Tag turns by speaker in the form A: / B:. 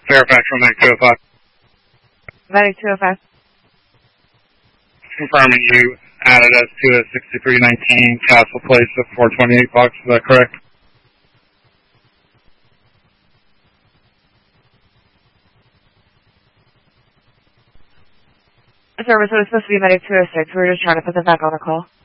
A: Fairfax from Medic 205.
B: Medic 205.
A: Confirming you added us to a 6319 Castle Place at 428 bucks. Is that correct?
B: Service was supposed to be Medic 206. We were just trying to put them back on the call.